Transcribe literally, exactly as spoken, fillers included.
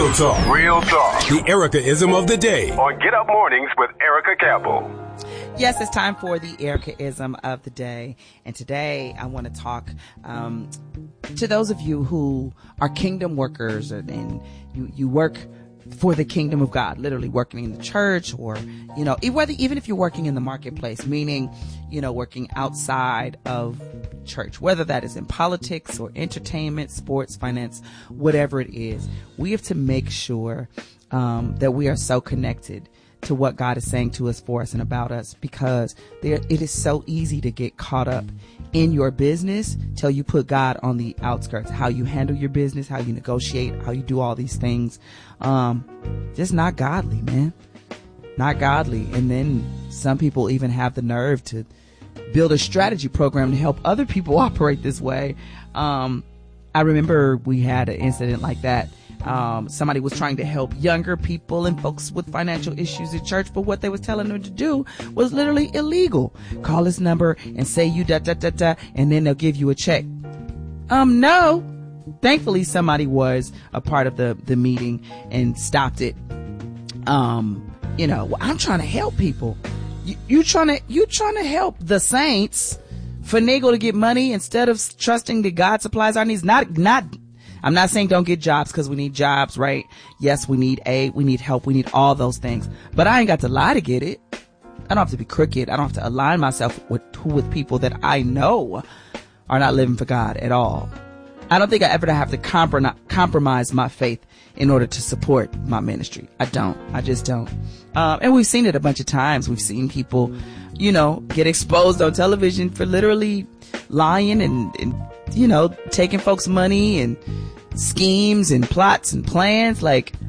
Real talk. Real talk. The Erica-ism of the day. On Get Up Mornings with Erica Campbell. Yes, it's time for the Erica-ism of the day. And today I want to talk um, to those of you who are kingdom workers and, and you, you work for the kingdom of God, literally working in the church or, you know, whether, even if you're working in the marketplace, meaning, you know, working outside of church, whether that is in politics or entertainment, sports, finance, whatever it is, we have to make sure um, that we are so connected to what God is saying to us, for us, and about us, because there, it is so easy to get caught up in your business till you put God on the outskirts. How you handle your business, how you negotiate, how you do all these things, um, just not godly, man. Not godly. And then some people even have the nerve to build a strategy program to help other people operate this way. Um, I remember we had an incident like that. Um, somebody was trying to help younger people and folks with financial issues at church, but what they was telling them to do was literally illegal. Call this number and say you da da da da, and then they'll give you a check. Um, no. Thankfully, somebody was a part of the, the meeting and stopped it. Um, you know, I'm trying to help people. You, you trying to, you trying to help the saints finagle to get money instead of trusting that God supplies our needs. Not, not, I'm not saying don't get jobs, because we need jobs, right? Yes, we need aid, we need help, we need all those things. But I ain't got to lie to get it. I don't have to be crooked. I don't have to align myself with with people that I know are not living for God at all. I don't think I ever have to comprom- compromise my faith in order to support my ministry. I don't. I just don't. Um, and we've seen it a bunch of times. We've seen people, you know, get exposed on television for literally lying and, and you know, taking folks' money and schemes and plots and plans. Like,